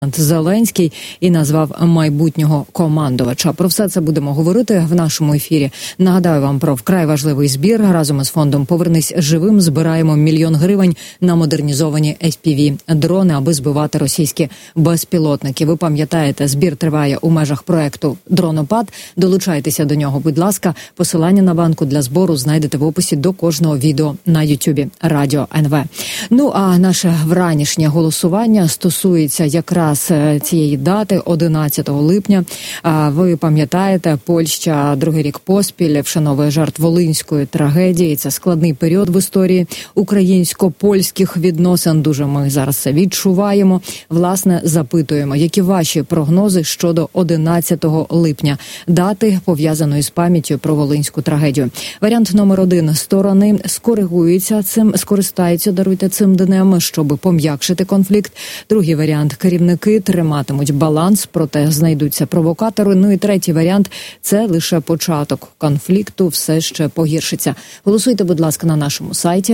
Зеленський і назвав майбутнього командувача. Про все це будемо говорити в нашому ефірі. Нагадаю вам про вкрай важливий збір. Разом із фондом «Повернись живим» збираємо 1 мільйон гривень на модернізовані FPV-дрони, аби збивати російські безпілотники. Ви пам'ятаєте, збір триває у межах проекту «Дронопад». Долучайтеся до нього, будь ласка. Посилання на банку для збору знайдете в описі до кожного відео на Ютубі Радіо НВ. Ну, а наше вранішнє голосування стосується якраз цієї дати, 11 липня. Ви пам'ятаєте, Польща другий рік поспіль вшановує жертв Волинської трагедії. Це складний період в історії українсько-польських відносин. Дуже ми зараз це відчуваємо. Власне, запитуємо, які ваші прогнози щодо 11 липня, дати, пов'язаної з пам'яттю про Волинську трагедію. Варіант номер 1. Сторони скористаються цим днем, щоб пом'якшити конфлікт. Другий варіант – керівники триматимуть баланс, проте знайдуться провокатори. Ну і третій варіант – це лише початок конфлікту, все ще погіршиться. Голосуйте, будь ласка, на нашому сайті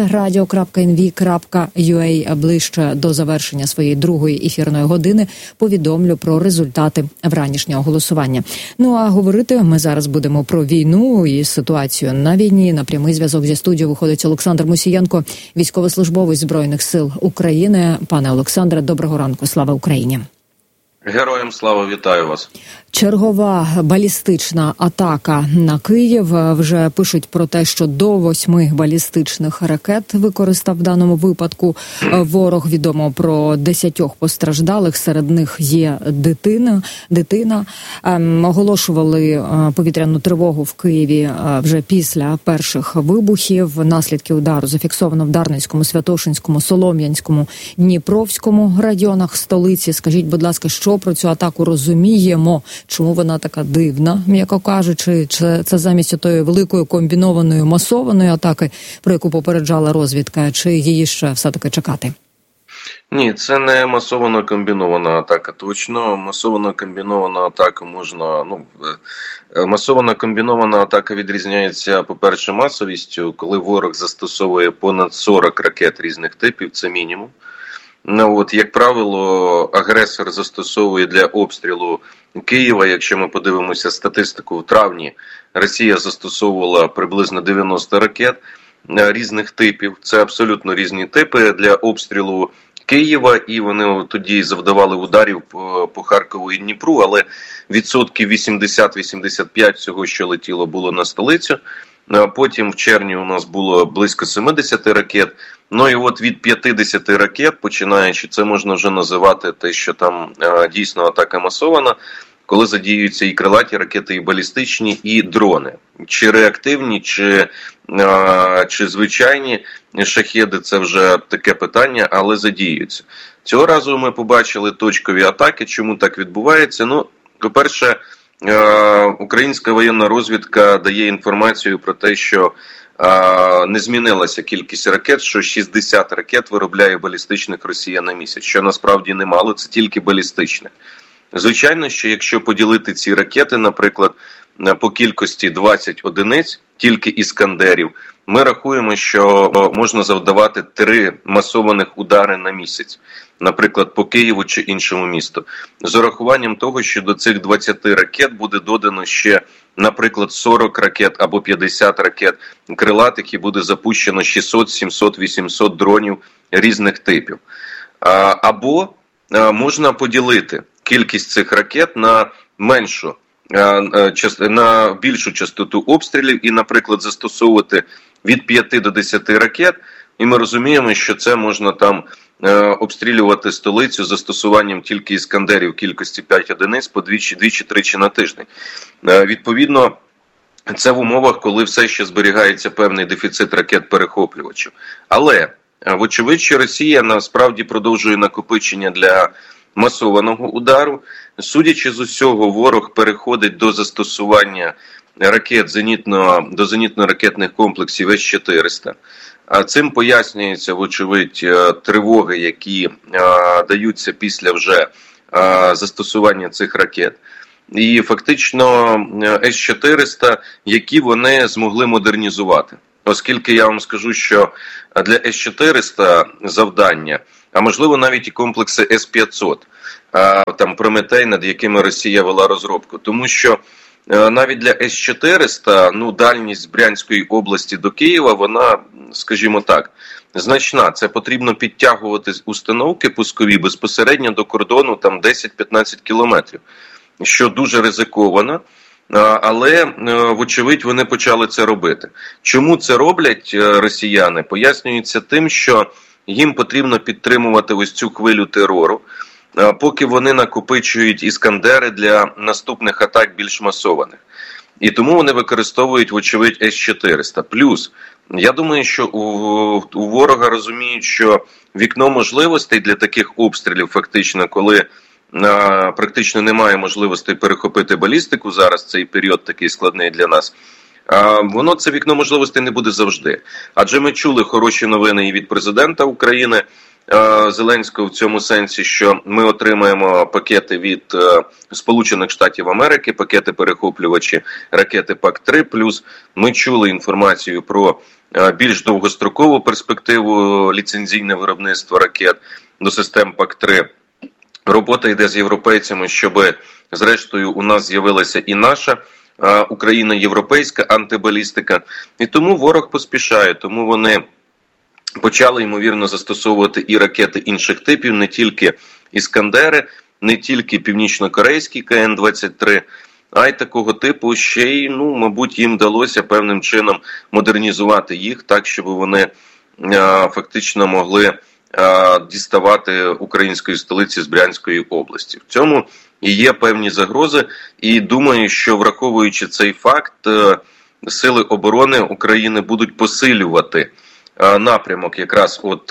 radio.nv.ua. Ближче до завершення своєї другої ефірної години повідомлю про результати вранішнього голосування. Ну а говорити ми зараз будемо про війну і ситуацію на війні. На прямий зв'язок зі студією виходить Олександр Мусієнко, військовослужбовець Збройних сил України. Пане Олександре, доброго ранку. Слава Україні! Героям слава, вітаю вас. Чергова балістична атака на Київ. Вже пишуть про те, що до 8 балістичних ракет використав в даному випадку ворог. Відомо про 10 постраждалих, серед них є дитина. Оголошували повітряну тривогу в Києві вже після перших вибухів. Наслідки удару зафіксовано в Дарницькому, Святошинському, Солом'янському, Дніпровському районах столиці. Скажіть, будь ласка, що про цю атаку розуміємо? Чому вона така дивна, м'яко кажучи? Чи це замість тої великої комбінованої масованої атаки, про яку попереджала розвідка, чи її ще все-таки чекати? Ні, це не масовано комбінована атака, точно. Масовано комбінована атака можна... масовано комбінована атака відрізняється, по-перше, масовістю. Коли ворог застосовує понад 40 ракет різних типів, це мінімум. Як правило, агресор застосовує для обстрілу Києва. Якщо ми подивимося статистику, в травні Росія застосовувала приблизно 90 ракет різних типів. Це абсолютно різні типи для обстрілу Києва, і вони тоді завдавали ударів по Харкову і Дніпру, але відсотків 80-85 всього, що летіло, було на столицю. Потім в червні у нас було близько 70 ракет. Ну і от від 50 ракет, починаючи, це можна вже називати те, що там дійсно атака масована, коли задіюються і крилаті ракети, і балістичні, і дрони. Чи реактивні, чи звичайні шахеди, це вже таке питання, але задіюються. Цього разу ми побачили точкові атаки. Чому так відбувається? По-перше, українська воєнна розвідка дає інформацію про те, що не змінилася кількість ракет, що 60 ракет виробляє балістичних Росія на місяць, що насправді немало, це тільки балістичних. Звичайно, що якщо поділити ці ракети, наприклад, по кількості 20 одиниць, тільки іскандерів, ми рахуємо, що можна завдавати 3 масованих удари на місяць, наприклад, по Києву чи іншому місту. З урахуванням того, що до цих 20 ракет буде додано ще, наприклад, 40 ракет або 50 ракет крилатих, і буде запущено 600, 700, 800 дронів різних типів. Або можна поділити кількість цих ракет на на більшу частоту обстрілів і, наприклад, застосовувати від 5 до 10 ракет, і ми розуміємо, що це можна там обстрілювати столицю з застосуванням тільки іскандерів кількості 5 одиниць по двічі-тричі на тиждень. Відповідно, це в умовах, коли все ще зберігається певний дефіцит ракет-перехоплювачів. Але, вочевидь, що Росія насправді продовжує накопичення для масованого удару. Судячи з усього, ворог переходить до застосування ракет до зенітно-ракетних комплексів С-400. Цим пояснюється, вочевидь, тривоги, які даються після вже застосування цих ракет. І фактично С-400, які вони змогли модернізувати. Оскільки я вам скажу, що для С-400 завдання, а можливо навіть і комплекси С-500, там Прометей, над якими Росія вела розробку. Тому що навіть для С-400, дальність з Брянської області до Києва, вона, скажімо так, значна. Це потрібно підтягувати установки пускові безпосередньо до кордону, там 10-15 кілометрів, що дуже ризиковано. Але, вочевидь, вони почали це робити. Чому це роблять росіяни? Пояснюється тим, що їм потрібно підтримувати ось цю хвилю терору, поки вони накопичують іскандери для наступних атак більш масованих. І тому вони використовують, вочевидь, С-400. Плюс, я думаю, що у ворога розуміють, що вікно можливостей для таких обстрілів, фактично, коли практично немає можливостей перехопити балістику зараз, цей період такий складний для нас, воно, це вікно можливостей, не буде завжди. Адже ми чули хороші новини і від президента України Зеленського в цьому сенсі, що ми отримаємо пакети від Сполучених Штатів Америки, пакети перехоплювачі ракети ПАК-3, плюс ми чули інформацію про більш довгострокову перспективу ліцензійне виробництво ракет до систем ПАК-3. Робота йде з європейцями, щоб зрештою у нас з'явилася і наша Україна-європейська антибалістика. І тому ворог поспішає, тому вони почали, ймовірно, застосовувати і ракети інших типів, не тільки «Іскандери», не тільки північно-корейський КН-23, а й такого типу ще й, мабуть, їм вдалося певним чином модернізувати їх так, щоб вони фактично могли діставати української столиці з Брянської області. В цьому і є певні загрози, і думаю, що враховуючи цей факт, сили оборони України будуть посилювати напрямок якраз от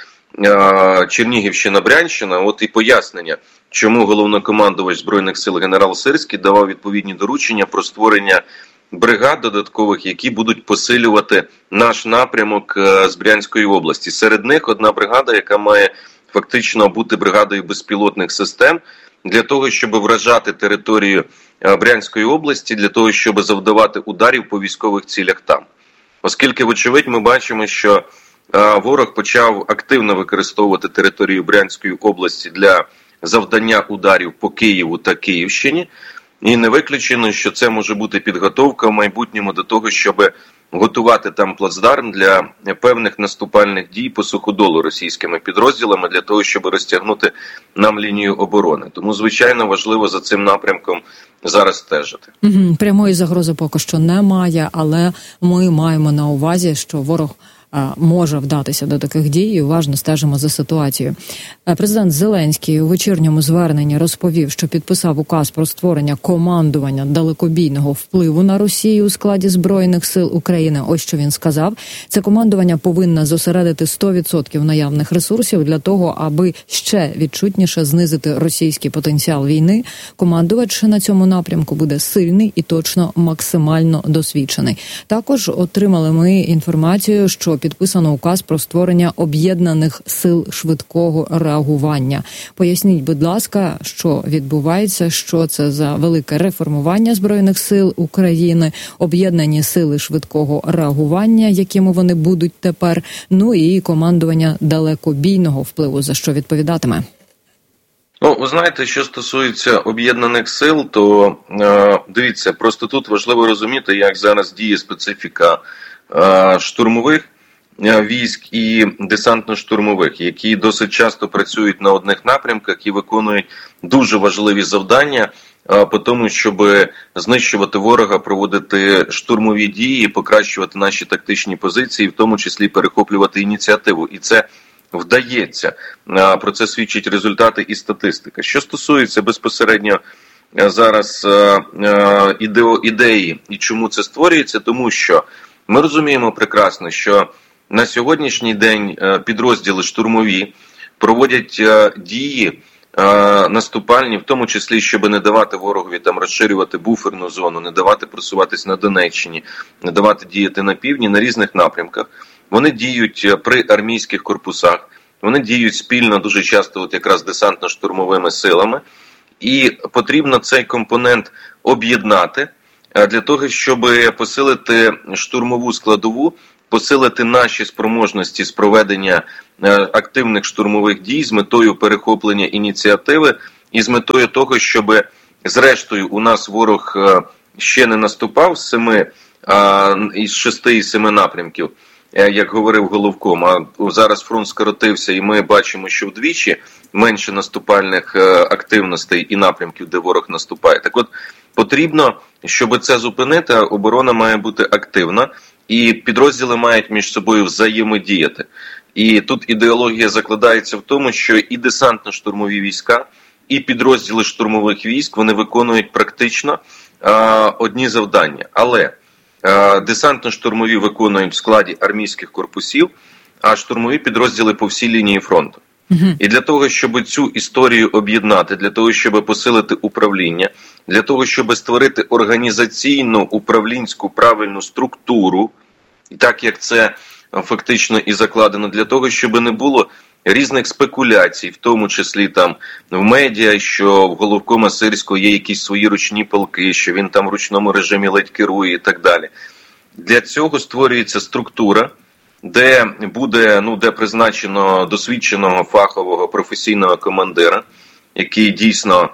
Чернігівщина-Брянщина, от і пояснення, чому головнокомандувач Збройних сил генерал Сирський давав відповідні доручення про створення бригад додаткових, які будуть посилювати наш напрямок з Брянської області. Серед них одна бригада, яка має фактично бути бригадою безпілотних систем, для того, щоб вражати територію Брянської області, для того, щоб завдавати ударів по військових цілях там. Оскільки, вочевидь, ми бачимо, що ворог почав активно використовувати територію Брянської області для завдання ударів по Києву та Київщині, і не виключено, що це може бути підготовка в майбутньому до того, щоб готувати там плацдарм для певних наступальних дій по суходолу російськими підрозділами, для того, щоб розтягнути нам лінію оборони. Тому, звичайно, важливо за цим напрямком зараз стежити. Прямої загрози поки що немає, але ми маємо на увазі, що ворог може вдатися до таких дій і уважно стежимо за ситуацією. Президент Зеленський у вечірньому зверненні розповів, що підписав указ про створення командування далекобійного впливу на Росію у складі Збройних сил України. Ось що він сказав. Це командування повинно зосередити 100% наявних ресурсів для того, аби ще відчутніше знизити російський потенціал війни. Командувач на цьому напрямку буде сильний і точно максимально досвідчений. Також отримали ми інформацію, що підписано указ про створення об'єднаних сил швидкого реагування. Поясніть, будь ласка, що відбувається, що це за велике реформування Збройних сил України, об'єднані сили швидкого реагування, якими вони будуть тепер, і командування далекобійного впливу, за що відповідатиме? Ви знаєте, що стосується об'єднаних сил, то дивіться, просто тут важливо розуміти, як зараз діє специфіка штурмових військ і десантно-штурмових, які досить часто працюють на одних напрямках і виконують дуже важливі завдання по тому, щоб знищувати ворога, проводити штурмові дії, покращувати наші тактичні позиції, в тому числі перехоплювати ініціативу. І це вдається. Про це свідчать результати і статистика. Що стосується безпосередньо зараз ідеї і чому це створюється, тому що ми розуміємо прекрасно, що на сьогоднішній день підрозділи штурмові проводять дії наступальні, в тому числі, щоб не давати ворогові там розширювати буферну зону, не давати просуватись на Донеччині, не давати діяти на півдні, на різних напрямках. Вони діють при армійських корпусах, вони діють спільно дуже часто от якраз десантно-штурмовими силами. І потрібно цей компонент об'єднати для того, щоб посилити штурмову складову, посилити наші спроможності з проведення активних штурмових дій з метою перехоплення ініціативи і з метою того, щоб зрештою у нас ворог ще не наступав із 6 і 7 напрямків, як говорив Головком, а зараз фронт скоротився, і ми бачимо, що вдвічі менше наступальних активностей і напрямків, де ворог наступає. Так от, потрібно, щоб це зупинити, оборона має бути активна, і підрозділи мають між собою взаємодіяти. І тут ідеологія закладається в тому, що і десантно-штурмові війська, і підрозділи штурмових військ, вони виконують практично одні завдання. Але десантно-штурмові виконують в складі армійських корпусів, а штурмові підрозділи по всій лінії фронту. І для того, щоб цю історію об'єднати, для того, щоб посилити управління, для того, щоб створити організаційну, управлінську правильну структуру, так як це фактично і закладено, для того, щоб не було різних спекуляцій, в тому числі там в медіа, що в Головкома Сирського є якісь свої ручні полки, що він там в ручному режимі ледь керує і так далі. Для цього створюється структура, де буде, де призначено досвідченого, фахового, професійного командира, який дійсно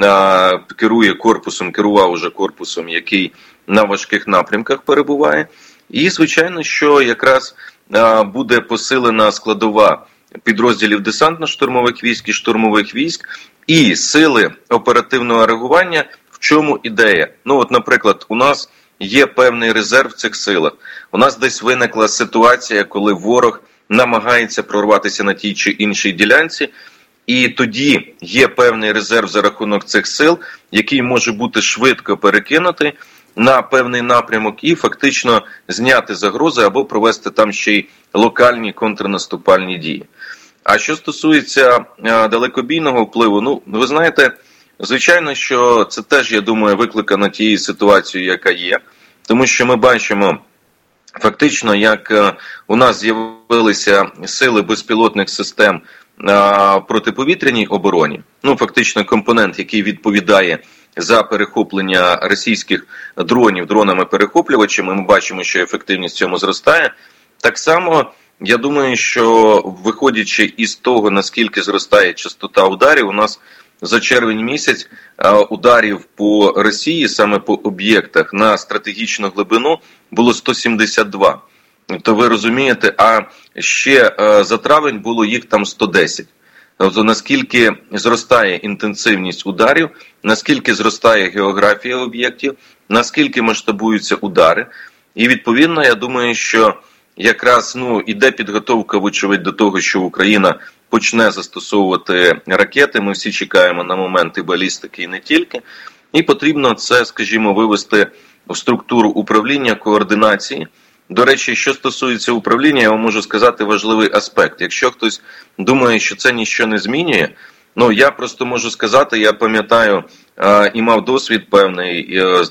керує корпусом, керував уже корпусом, який на важких напрямках перебуває. І, звичайно, що якраз буде посилена складова підрозділів десантно-штурмових військ і штурмових військ, і сили оперативного реагування. В чому ідея? Наприклад, у нас є певний резерв в цих силах. У нас десь виникла ситуація, коли ворог намагається прорватися на тій чи іншій ділянці, і тоді є певний резерв за рахунок цих сил, який може бути швидко перекинутий на певний напрямок і фактично зняти загрози або провести там ще й локальні контрнаступальні дії. А що стосується далекобійного впливу, ви знаєте, звичайно, що це теж, я думаю, викликано тією ситуацією, яка є. Тому що ми бачимо фактично, як у нас з'явилися сили безпілотних систем протиповітряній обороні. Фактично компонент, який відповідає за перехоплення російських дронів дронами-перехоплювачами. Ми бачимо, що ефективність в цьому зростає. Так само, я думаю, що виходячи із того, наскільки зростає частота ударів, у нас за червень місяць ударів по Росії, саме по об'єктах на стратегічну глибину, було 172. То ви розумієте, а ще за травень було їх там 110. Тобто наскільки зростає інтенсивність ударів, наскільки зростає географія об'єктів, наскільки масштабуються удари. І відповідно, я думаю, що якраз іде підготовка, вочевидь, до того, що Україна почне застосовувати ракети. Ми всі чекаємо на моменти балістики і не тільки. І потрібно це, скажімо, вивести в структуру управління, координації. До речі, що стосується управління, я вам можу сказати важливий аспект. Якщо хтось думає, що це нічого не змінює, я просто можу сказати, я пам'ятаю і мав досвід певний з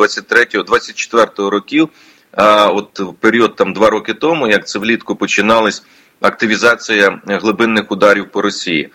2023-2024 років, от в період 2 роки тому, як це влітку починалась активізація глибинних ударів по Росії.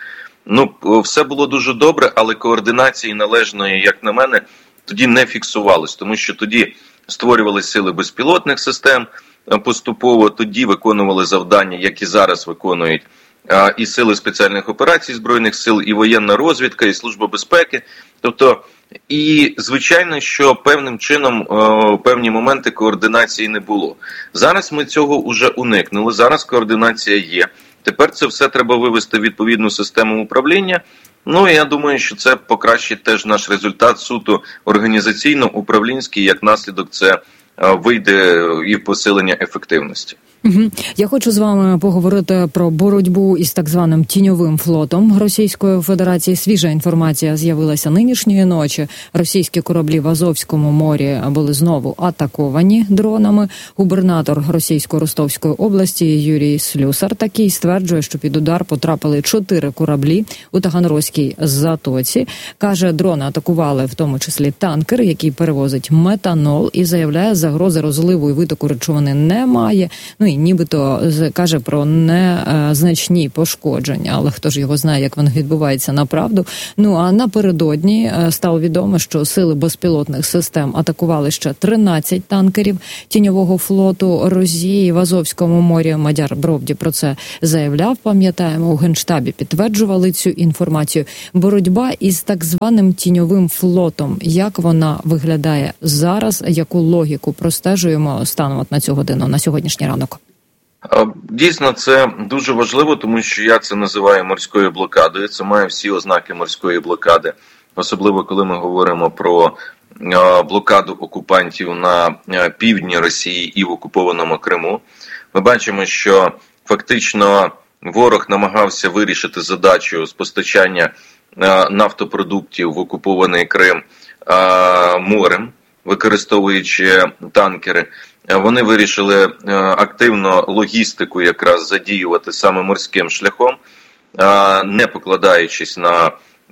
Все було дуже добре, але координації належної, як на мене, тоді не фіксувалось, тому що тоді створювали сили безпілотних систем поступово, тоді виконували завдання, які зараз виконують і сили спеціальних операцій Збройних сил, і воєнна розвідка, і Служба безпеки. Тобто, і звичайно, що певним чином певні моменти координації не було. Зараз ми цього вже уникнули, зараз координація є. Тепер це все треба вивести в відповідну систему управління. Я думаю, що це покращить теж наш результат суто організаційно-управлінський, як наслідок це вийде і в посилення ефективності. Я хочу з вами поговорити про боротьбу із так званим тіньовим флотом Російської Федерації. Свіжа інформація з'явилася нинішньої ночі. Російські кораблі в Азовському морі були знову атаковані дронами. Губернатор Російської Ростовської області Юрій Слюсар такий стверджує, що під удар потрапили 4 кораблі у Таганрозькій затоці. Каже, дрони атакували в тому числі танкер, який перевозить метанол, і заявляє, загрози розливу і витоку речовини немає. Ну і нібито каже про незначні пошкодження, але хто ж його знає, як воно відбувається направду. Ну а напередодні стало відомо, що сили безпілотних систем атакували ще 13 танкерів тіньового флоту Росії в Азовському морі. Мадяр Бровді про це заявляв, пам'ятаємо, у Генштабі підтверджували цю інформацію. Боротьба із так званим тіньовим флотом, як вона виглядає зараз, яку логіку простежуємо станом от на цю годину, на сьогоднішній ранок? Дійсно, це дуже важливо, тому що я це називаю морською блокадою. Це має всі ознаки морської блокади, особливо коли ми говоримо про блокаду окупантів на півдні Росії і в окупованому Криму. Ми бачимо, що фактично ворог намагався вирішити задачу з постачання нафтопродуктів в окупований Крим морем, використовуючи танкери. Вони вирішили активно логістику якраз задіювати саме морським шляхом, не покладаючись на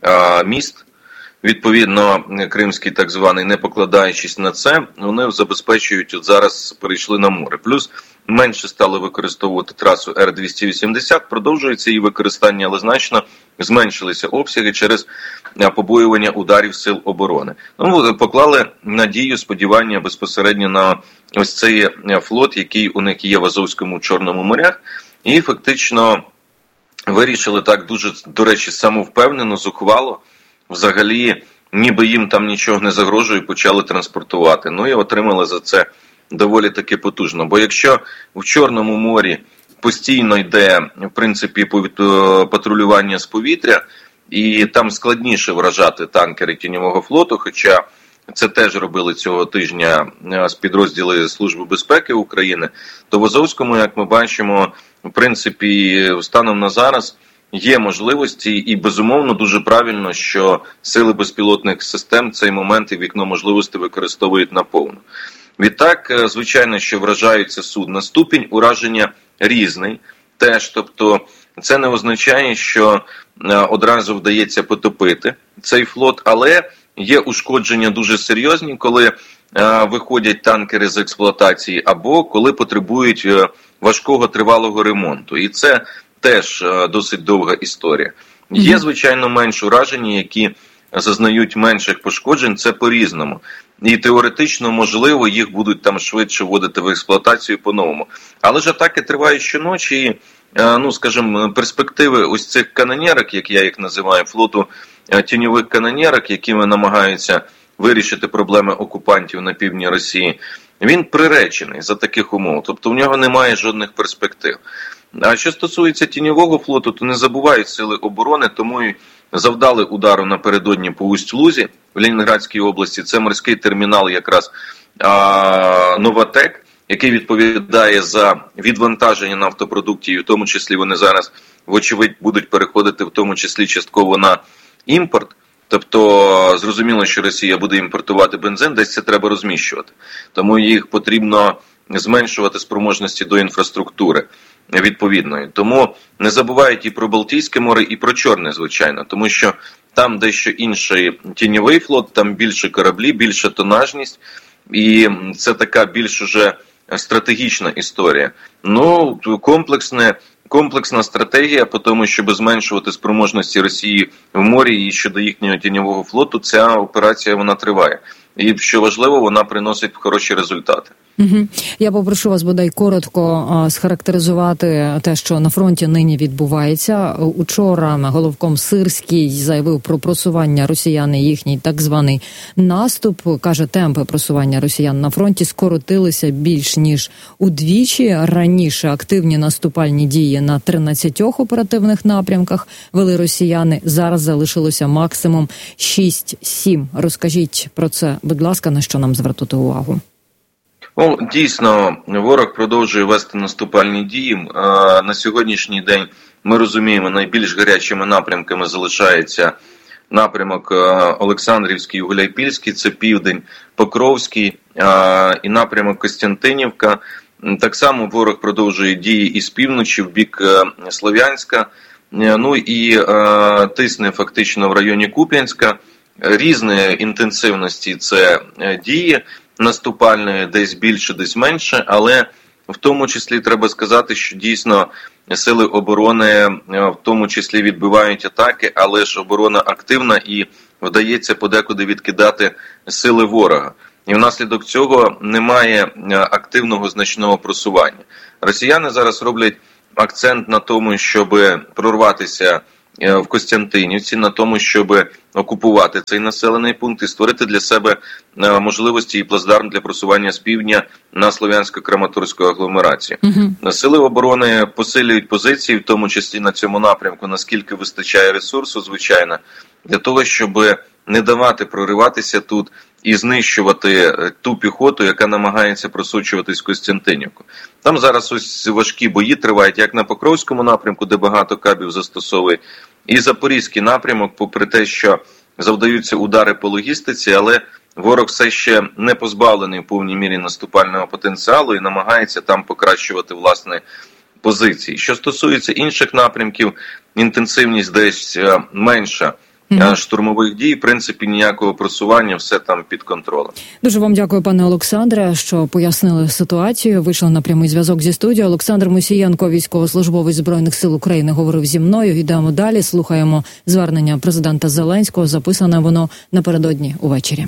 міст. Відповідно, кримський так званий, не покладаючись на це, вони забезпечують, от зараз перейшли на море. Плюс менше стали використовувати трасу Р-280, продовжується її використання, але значно зменшилися обсяги через побоювання ударів сил оборони. Ну, поклали надію, сподівання безпосередньо на ось цей флот, який у них є в Азовському, Чорному морях, і фактично вирішили так дуже, до речі, самовпевнено, зухвало, взагалі, ніби їм там нічого не загрожує, почали транспортувати. Ну і отримали за це доволі таки потужно. Бо якщо в Чорному морі постійно йде, в принципі, патрулювання з повітря, і там складніше вражати танкери тіньового флоту, хоча це теж робили цього тижня з підрозділи Служби безпеки України, то в Азовському, як ми бачимо, в принципі, станом на зараз є можливості, і, безумовно, дуже правильно, що сили безпілотних систем цей момент і вікно можливостей використовують наповну. Відтак, звичайно, що вражаються судна. Ступінь ураження різний теж, тобто це не означає, що одразу вдається потопити цей флот, але є ушкодження дуже серйозні, коли виходять танкери з експлуатації або коли потребують важкого тривалого ремонту. І це теж досить довга історія. Є, звичайно, менш уражені, які зазнають менших пошкоджень, це по-різному. І теоретично, можливо, їх будуть там швидше вводити в експлуатацію по-новому. Але ж атаки тривають щоночі, і, ну, скажімо, перспективи ось цих канонерок, як я їх називаю, флоту тіньових канонерок, якими намагаються вирішити проблеми окупантів на півдні Росії, він приречений за таких умов. Тобто в нього немає жодних перспектив. А що стосується тіньового флоту, то не забувають сили оборони, тому і завдали удару напередодні по Усть-Лузі в Ленінградській області. Це морський термінал якраз Новатек, який відповідає за відвантаження нафтопродуктів, в тому числі вони зараз, вочевидь, будуть переходити в тому числі частково на імпорт. Тобто, зрозуміло, що Росія буде імпортувати бензин, десь це треба розміщувати. Тому їх потрібно зменшувати спроможності до інфраструктури відповідної. Тому не забувають і про Балтійське море, і про Чорне, звичайно. Тому що там дещо інший тіньовий флот, там більше кораблі, більша тонажність. І це така більш уже стратегічна історія. Ну, комплексна стратегія по тому, щоб зменшувати спроможності Росії в морі і щодо їхнього тіньового флоту, ця операція, вона триває. І, що важливо, вона приносить хороші результати. Угу. Я попрошу вас, бодай, коротко схарактеризувати те, що на фронті нині відбувається. Учора головком Сирський заявив про просування росіян і їхній так званий наступ. Каже, темпи просування росіян на фронті скоротилися більш ніж удвічі. Раніше активні наступальні дії на 13 оперативних напрямках вели росіяни. Зараз залишилося максимум 6-7. Розкажіть про це, будь ласка, на що нам звертати увагу? Ну, дійсно, ворог продовжує вести наступальні дії. На сьогоднішній день, ми розуміємо, найбільш гарячими напрямками залишається напрямок Олександрівський, Гуляйпільський, це південь, Покровський і напрямок Костянтинівка. Так само ворог продовжує дії із півночі, в бік Слов'янська, ну і тисне фактично в районі Куп'янська. Різної інтенсивності це дії. наступальної, десь більше, десь менше, але в тому числі треба сказати, що дійсно сили оборони в тому числі відбивають атаки, але ж оборона активна і вдається подекуди відкидати сили ворога. І внаслідок цього немає активного значного просування. Росіяни зараз роблять акцент на тому, щоб прорватися в Костянтинівці, на тому, щоб окупувати цей населений пункт і створити для себе можливості і плацдарм для просування з півдня на Слов'янсько-Краматорську агломерацію. Сили оборони посилюють позиції, в тому числі на цьому напрямку, наскільки вистачає ресурсу, звичайно, для того, щоб не давати прориватися тут і знищувати ту піхоту, яка намагається просочуватись в Костянтинівку. Там зараз ось важкі бої тривають, як на Покровському напрямку, де багато кабів застосовують, і Запорізький напрямок, попри те, що завдаються удари по логістиці, але ворог все ще не позбавлений в повній мірі наступального потенціалу і намагається там покращувати власне позиції. Що стосується інших напрямків, інтенсивність десь менша. Штурмових дій, в принципі, ніякого просування, все там під контролем. Дуже вам дякую, пане Олександре, що пояснили ситуацію. Вийшли на прямий зв'язок зі студією. Олександр Мусієнко, військовослужбовець Збройних сил України, говорив зі мною. Йдемо далі, слухаємо звернення президента Зеленського. Записане воно напередодні увечері.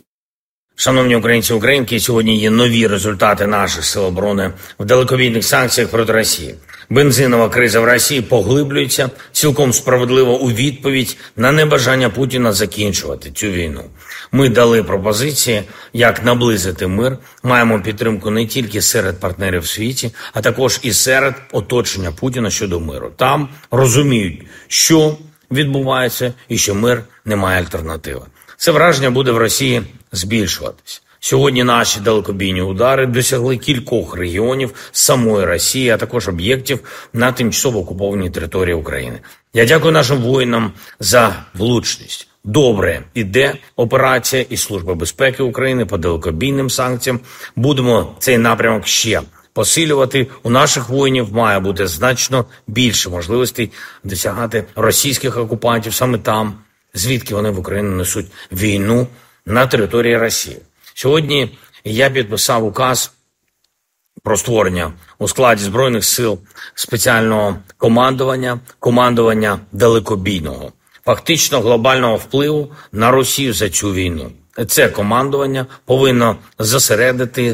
Шановні українці і українки, сьогодні є нові результати наших сил оборони в далекобійних санкціях проти Росії. Бензинова криза в Росії поглиблюється, цілком справедливо у відповідь на небажання Путіна закінчувати цю війну. Ми дали пропозиції, як наблизити мир, маємо підтримку не тільки серед партнерів в світі, а також і серед оточення Путіна щодо миру. Там розуміють, що відбувається і що мир не має альтернативи. Це враження буде в Росії збільшуватись. Сьогодні наші далекобійні удари досягли кількох регіонів самої Росії, а також об'єктів на тимчасово окупованій території України. Я дякую нашим воїнам за влучність. Добре іде операція і Служба безпеки України по далекобійним санкціям. Будемо цей напрямок ще посилювати. У наших воїнів має бути значно більше можливостей досягати російських окупантів саме там, звідки вони в Україну несуть війну на території Росії. Сьогодні я підписав указ про створення у складі Збройних сил спеціального командування далекобійного, фактично глобального впливу на Росію за цю війну. Це командування повинно зосередити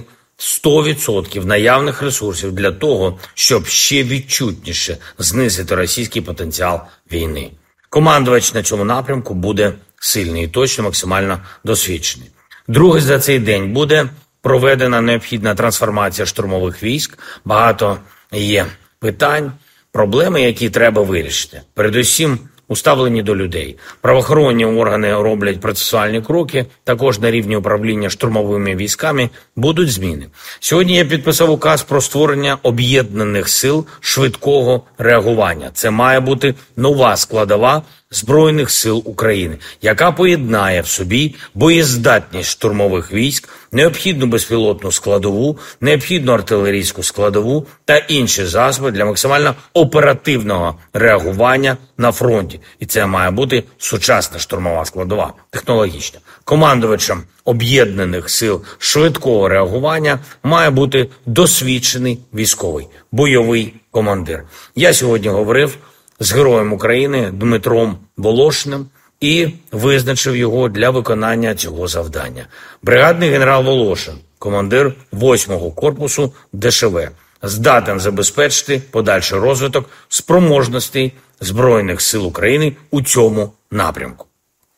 100% наявних ресурсів для того, щоб ще відчутніше знизити російський потенціал війни. Командувач на цьому напрямку буде сильний і точно максимально досвідчений. Другий за цей день буде проведена необхідна трансформація штурмових військ. Багато є питань, проблеми, які треба вирішити. Передусім, уставлені до людей. Правоохоронні органи роблять процесуальні кроки, також на рівні управління штурмовими військами будуть зміни. Сьогодні я підписав указ про створення об'єднаних сил швидкого реагування. Це має бути нова складова Збройних сил України, яка поєднає в собі боєздатність штурмових військ, необхідну безпілотну складову, необхідну артилерійську складову та інші засоби для максимально оперативного реагування на фронті. І це має бути сучасна штурмова складова, технологічна. Командувачем об'єднаних сил швидкого реагування має бути досвідчений військовий, бойовий командир. Я сьогодні говорив з Героєм України Дмитром Волошиним і визначив його для виконання цього завдання. Бригадний генерал Волошин, командир 8-го корпусу ДШВ, здатен забезпечити подальший розвиток спроможностей Збройних сил України у цьому напрямку.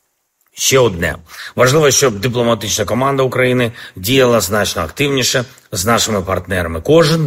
Ще одне. Важливо, щоб дипломатична команда України діяла значно активніше з нашими партнерами.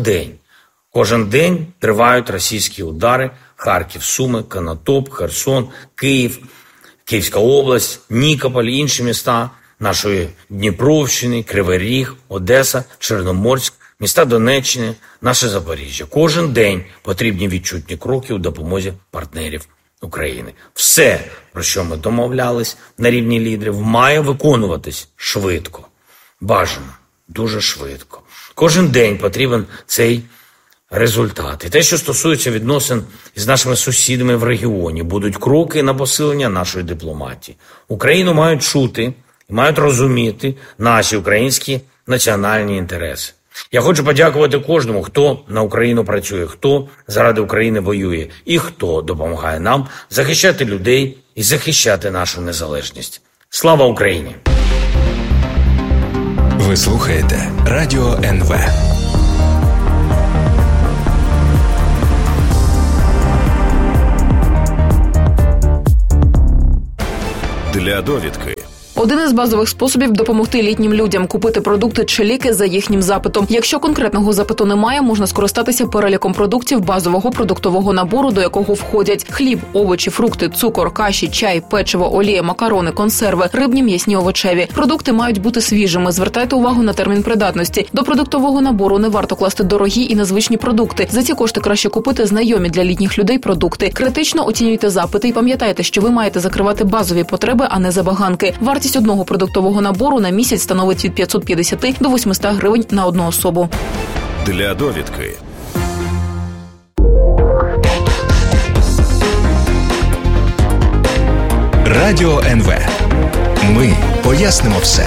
Кожен день тривають російські удари. Харків, Суми, Конотоп, Херсон, Київ, Київська область, Нікополь, інші міста нашої Дніпровщини, Кривий Ріг, Одеса, Чорноморськ, міста Донеччини, наше Запоріжжя. Кожен день потрібні відчутні кроки у допомозі партнерів України. Все, про що ми домовлялись на рівні лідерів, має виконуватись швидко. Бажано, дуже швидко. Кожен день потрібен цей результати. Те, що стосується відносин з нашими сусідами в регіоні, будуть кроки на посилення нашої дипломатії. Україну мають чути і мають розуміти наші українські національні інтереси. Я хочу подякувати кожному, хто на Україну працює, хто заради України воює і хто допомагає нам захищати людей і захищати нашу незалежність. Слава Україні! Ви слухаєте Радіо НВ. Для довідки. Один із базових способів допомогти літнім людям купити продукти чи ліки за їхнім запитом. Якщо конкретного запиту немає, можна скористатися переліком продуктів базового продуктового набору, до якого входять хліб, овочі, фрукти, цукор, каші, чай, печиво, олія, макарони, консерви, рибні, м'ясні, овочеві. Продукти мають бути свіжими. Звертайте увагу на термін придатності. До продуктового набору не варто класти дорогі і незвичні продукти. За ці кошти краще купити знайомі для літніх людей продукти. Критично оцінюйте запити і пам'ятайте, що ви маєте закривати базові потреби, а не забаганки. Вартість одного продуктового набору на місяць становить від 550 до 800 гривень на одну особу. Для довідки. Радіо НВ. Ми пояснимо все.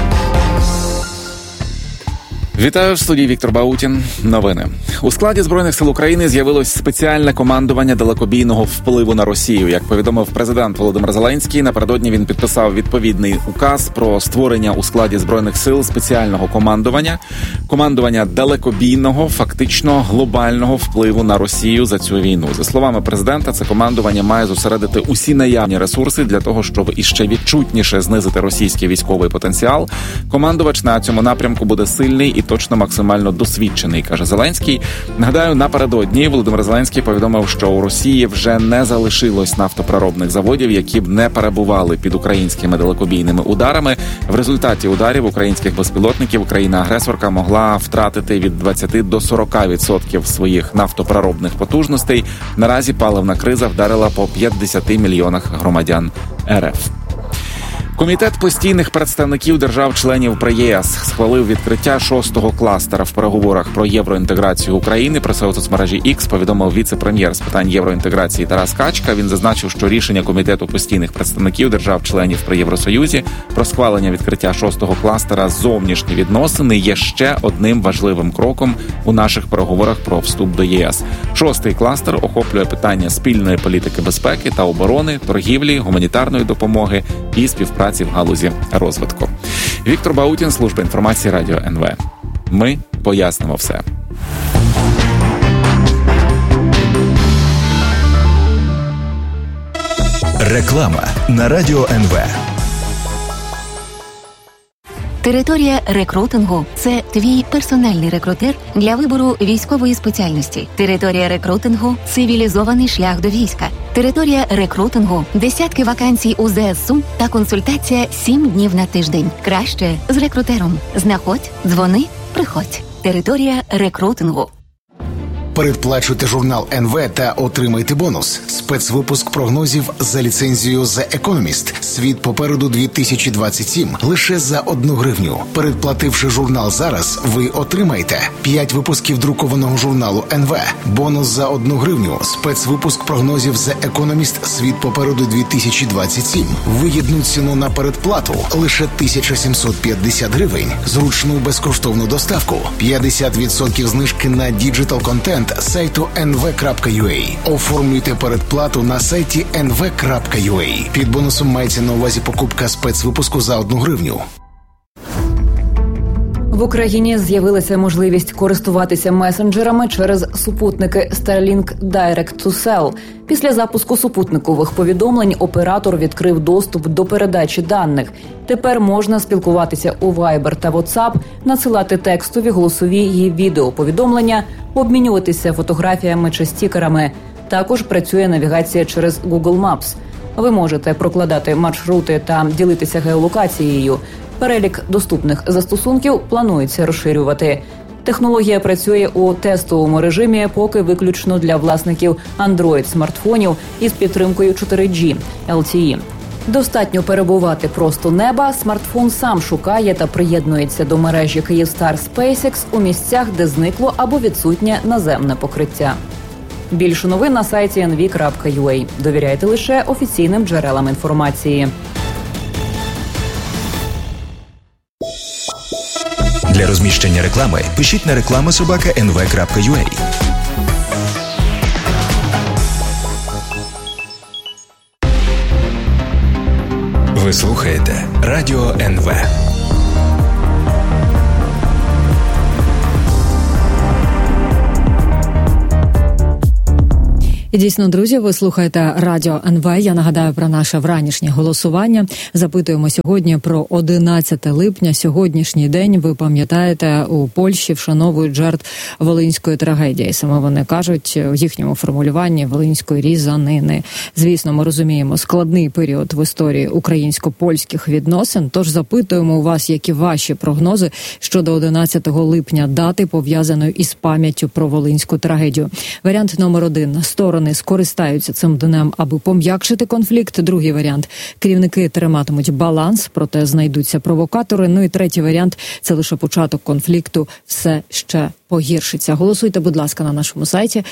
Вітаю, в студії Віктор Баутін. Новини. У складі Збройних сил України з'явилось спеціальне командування далекобійного впливу на Росію. Як повідомив президент Володимир Зеленський, напередодні він підписав відповідний указ про створення у складі Збройних сил спеціального командування далекобійного, фактично глобального впливу на Росію за цю війну. За словами президента, це командування має зосередити усі наявні ресурси для того, щоб іще відчутніше знизити російський військовий потенціал. Командувач на цьому напрямку буде сильний і точно максимально досвідчений, каже Зеленський. Нагадаю, напередодні Володимир Зеленський повідомив, що у Росії вже не залишилось нафтопереробних заводів, які б не перебували під українськими далекобійними ударами. В результаті ударів українських безпілотників країна-агресорка могла втратити від 20 до 40% своїх нафтопереробних потужностей. Наразі паливна криза вдарила по 50 мільйонах громадян РФ. Комітет постійних представників держав-членів при ЄС схвалив відкриття 6-го кластера в переговорах про євроінтеграцію України. Про це у соцмережі X повідомив віце-прем'єр з питань євроінтеграції Тарас Качка. Він зазначив, що рішення Комітету постійних представників держав-членів при Євросоюзі про схвалення відкриття 6-го кластера зовнішні відносини є ще одним важливим кроком у наших переговорах про вступ до ЄС. 6-й кластер охоплює питання спільної політики безпеки та оборони, торгівлі, гуманітарної допомоги і співпраці в галузі розвитку. Віктор Баутін, служба інформації Радіо НВ. Ми пояснимо все. Реклама на Радіо НВ. Територія рекрутингу – це твій персональний рекрутер для вибору військової спеціальності. Територія рекрутингу – цивілізований шлях до війська. Територія рекрутингу – десятки вакансій у ЗСУ та консультація 7 днів на тиждень. Краще з рекрутером. Знаходь, дзвони, приходь. Територія рекрутингу. Передплачуйте журнал НВ та отримайте бонус. Спецвипуск прогнозів за ліцензією The Economist. Світ попереду 2027. Лише за 1 гривню. Передплативши журнал зараз, ви отримаєте 5 випусків друкованого журналу НВ. Бонус за 1 гривню. Спецвипуск прогнозів The Economist. Світ попереду 2027. Вигідну ціну на передплату. Лише 1750 гривень. Зручну безкоштовну доставку. 50% знижки на діджитал-контент сайту nv.ua. Оформлюйте передплату на сайті nv.ua. Під бонусом мається на увазі покупка спецвипуску за 1 гривню. В Україні з'явилася можливість користуватися месенджерами через супутники Starlink Direct to Cell. Після запуску супутникових повідомлень оператор відкрив доступ до передачі даних. Тепер можна спілкуватися у Viber та WhatsApp, надсилати текстові, голосові і відеоповідомлення, обмінюватися фотографіями чи стікерами. Також працює навігація через Google Maps. Ви можете прокладати маршрути та ділитися геолокацією. Перелік доступних застосунків планується розширювати. Технологія працює у тестовому режимі, поки виключно для власників Android-смартфонів із підтримкою 4G LTE. Достатньо перебувати просто неба, смартфон сам шукає та приєднується до мережі Kyivstar SpaceX у місцях, де зникло або відсутнє наземне покриття. Більше новин на сайті nv.ua. Довіряйте лише офіційним джерелам інформації. Для розміщення реклами пишіть на reklama@nv.ua. Ви слухаєте Радіо НВ. І дійсно, друзі, ви слухаєте Радіо НВ. Я нагадаю про наше вранішнє голосування. Запитуємо сьогодні про 11 липня. Сьогоднішній день, ви пам'ятаєте, у Польщі вшановують жертв Волинської трагедії. Саме вони кажуть у їхньому формулюванні Волинської різанини. Звісно, ми розуміємо складний період в історії українсько-польських відносин. Тож запитуємо у вас, які ваші прогнози щодо 11 липня, дати, пов'язаної із пам'яттю про Волинську трагедію. Варіант номер 1. Сторони скористаються цим днем, аби пом'якшити конфлікт. Другий варіант – керівники триматимуть баланс, проте знайдуться провокатори. Ну і третій варіант – це лише початок конфлікту, все ще погіршиться. Голосуйте, будь ласка, на нашому сайті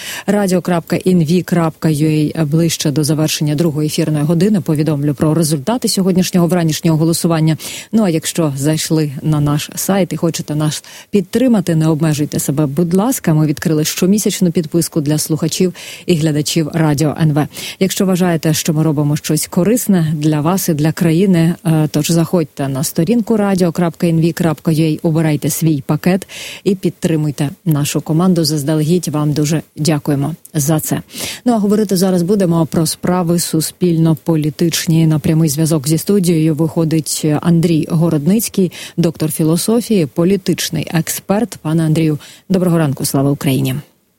radio.nv.ua. Ближче до завершення другої ефірної години повідомлю про результати сьогоднішнього вранішнього голосування. Ну а якщо зайшли на наш сайт і хочете нас підтримати, не обмежуйте себе, будь ласка. Ми відкрили щомісячну підписку для слухачів і глядачів Радіо НВ. Якщо вважаєте, що ми робимо щось корисне для вас і для країни, тож заходьте на сторінку radio.nv.ua, обирайте свій пакет і підтримуйте нашу команду. Заздалегідь вам дуже дякуємо за це. Ну а говорити зараз будемо про справи суспільно-політичні. На прямий зв'язок зі студією виходить Андрій Городницький, доктор філософії, політичний експерт. Пане Андрію, доброго ранку, слава Україні.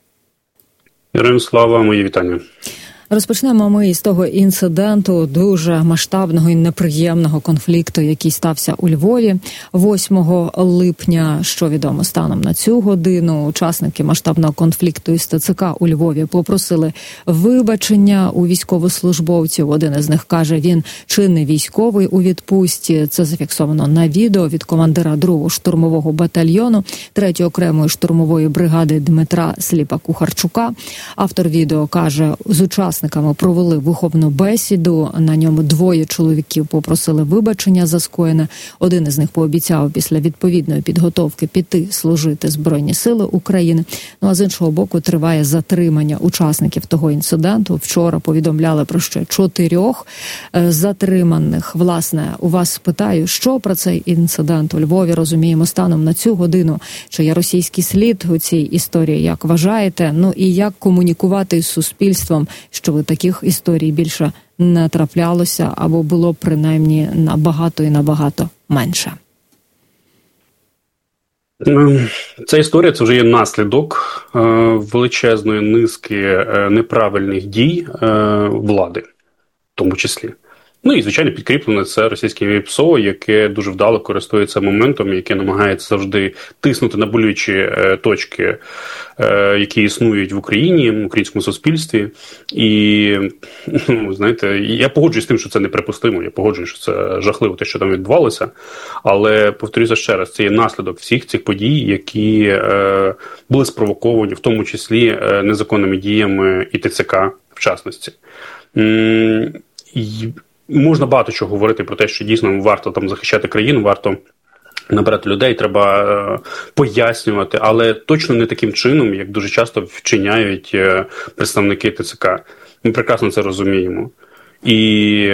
Героям слава, мої вітання. Розпочнемо ми із того інциденту, дуже масштабного і неприємного конфлікту, який стався у Львові 8 липня. Що відомо станом на цю годину, учасники масштабного конфлікту із ТЦК у Львові попросили вибачення у військовослужбовців. Один із них каже, він чинний військовий у відпустці. Це зафіксовано на відео від командира 2-го штурмового батальйону 3-ї окремої штурмової бригади Дмитра Сліпа-Кухарчука. Автор відео каже, з учасниками провели виховну бесіду, на ньому 2 чоловіків попросили вибачення за скоєне. Один із них пообіцяв після відповідної підготовки піти служити Збройні Сили України. Ну а з іншого боку триває затримання учасників того інциденту. Вчора повідомляли про ще 4 затриманих. Власне, у вас питаю, що про цей інцидент у Львові розуміємо станом на цю годину? Чи є російський слід у цій історії, як вважаєте? Ну і як комунікувати з суспільством, щоб таких історій більше не траплялося, або було принаймні набагато і набагато менше? Ця історія – це вже є наслідок величезної низки неправильних дій влади, в тому числі. Ну і, звичайно, підкріплене це російське ПСО, яке дуже вдало користується моментом, яке намагається завжди тиснути на болючі точки, які існують в Україні, в українському суспільстві. І, знаєте, я погоджуюсь з тим, що це неприпустимо, я погоджуюсь, що це жахливо те, що там відбувалося, але, повторюся ще раз, це є наслідок всіх цих подій, які були спровоковані, в тому числі незаконними діями і ТЦК, в частності. Можна багато чого говорити про те, що дійсно варто там захищати країну, варто набирати людей, треба пояснювати, але точно не таким чином, як дуже часто вчиняють представники ТЦК. Ми прекрасно це розуміємо. І